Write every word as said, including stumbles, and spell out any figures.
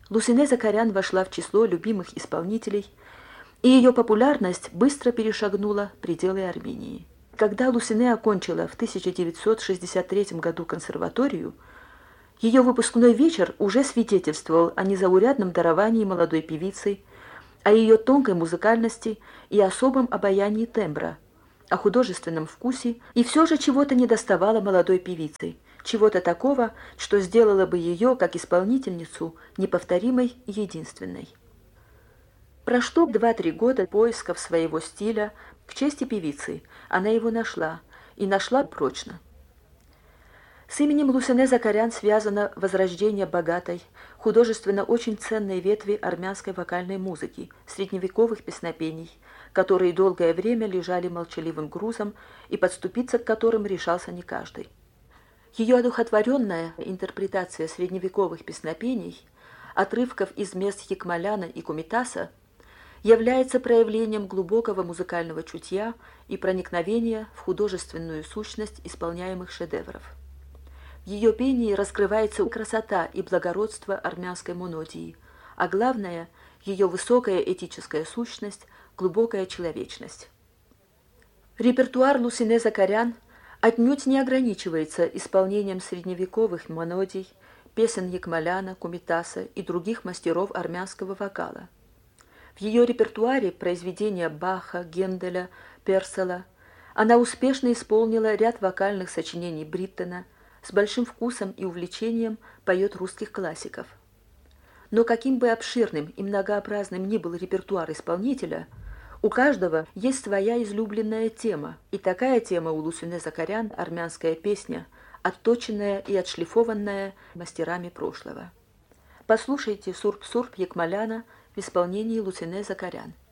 Лусине Закарян вошла в число любимых исполнителей, и ее популярность быстро перешагнула пределы Армении. Когда Лусине окончила в тысяча девятьсот шестьдесят третьем году консерваторию, ее выпускной вечер уже свидетельствовал о незаурядном даровании молодой певицы, о ее тонкой музыкальности и особом обаянии тембра, о художественном вкусе, и все же чего-то недоставало молодой певице, чего-то такого, что сделало бы ее, как исполнительницу, неповторимой и единственной. Прошло два-три года поисков своего стиля. К чести певицы она его нашла, и нашла прочно. С именем Лусине Закарян связано возрождение богатой, художественно очень ценной ветви армянской вокальной музыки, средневековых песнопений, которые долгое время лежали молчаливым грузом и подступиться к которым решался не каждый. Ее одухотворенная интерпретация средневековых песнопений, отрывков из мест Екмаляна и Кумитаса, является проявлением глубокого музыкального чутья и проникновения в художественную сущность исполняемых шедевров. В ее пении раскрывается красота и благородство армянской монодии, а главное – ее высокая этическая сущность, глубокая человечность. Репертуар Лусине Закарян отнюдь не ограничивается исполнением средневековых монодий, песен Екмаляна, Кумитаса и других мастеров армянского вокала. В ее репертуаре произведения Баха, Генделя, Персела. Она успешно исполнила ряд вокальных сочинений Бриттена, с большим вкусом и увлечением поет русских классиков. Но каким бы обширным и многообразным ни был репертуар исполнителя, у каждого есть своя излюбленная тема, и такая тема у Лусине Закарян – армянская песня, отточенная и отшлифованная мастерами прошлого. Послушайте «Сурп-сурп» Екмаляна в исполнении Лусине Закарян.